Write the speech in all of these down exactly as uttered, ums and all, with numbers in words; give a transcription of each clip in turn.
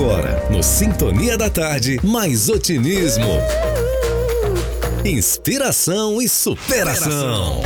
Agora, no Sintonia da Tarde, mais otimismo, inspiração e superação.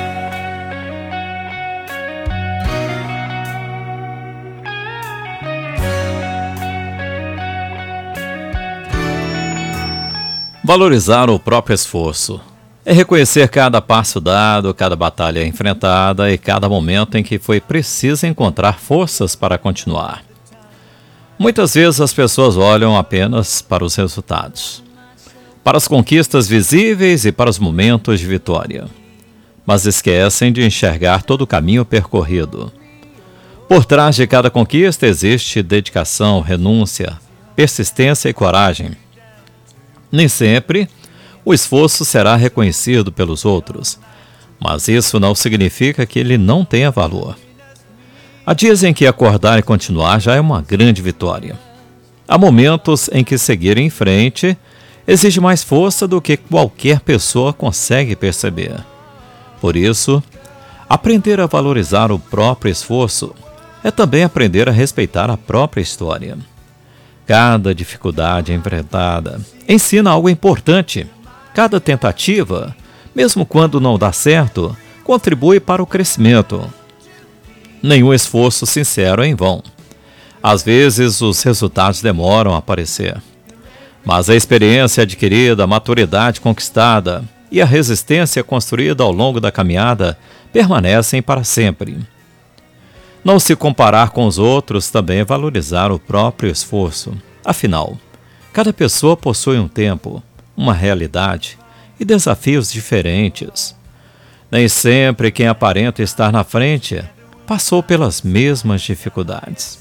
Valorizar o próprio esforço é reconhecer cada passo dado, cada batalha enfrentada e cada momento em que foi preciso encontrar forças para continuar. Muitas vezes as pessoas olham apenas para os resultados, para as conquistas visíveis e para os momentos de vitória, mas esquecem de enxergar todo o caminho percorrido. Por trás de cada conquista existe dedicação, renúncia, persistência e coragem. Nem sempre o esforço será reconhecido pelos outros, mas isso não significa que ele não tenha valor. Há dias em que acordar e continuar já é uma grande vitória. Há momentos em que seguir em frente exige mais força do que qualquer pessoa consegue perceber. Por isso, aprender a valorizar o próprio esforço é também aprender a respeitar a própria história. Cada dificuldade enfrentada ensina algo importante. Cada tentativa, mesmo quando não dá certo, contribui para o crescimento. Nenhum esforço sincero é em vão. Às vezes, os resultados demoram a aparecer. Mas a experiência adquirida, a maturidade conquistada e a resistência construída ao longo da caminhada permanecem para sempre. Não se comparar com os outros também é valorizar o próprio esforço. Afinal, cada pessoa possui um tempo, uma realidade e desafios diferentes. Nem sempre quem aparenta estar na frente passou pelas mesmas dificuldades.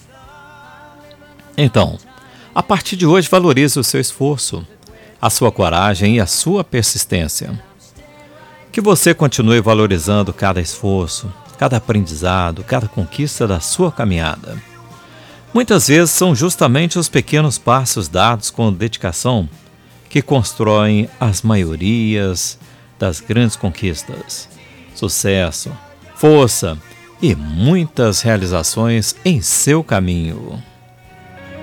Então, a partir de hoje, valorize o seu esforço, a sua coragem e a sua persistência. Que você continue valorizando cada esforço, cada aprendizado, cada conquista da sua caminhada. Muitas vezes são justamente os pequenos passos dados com dedicação que constroem as maiorias das grandes conquistas, sucesso, força e muitas realizações em seu caminho.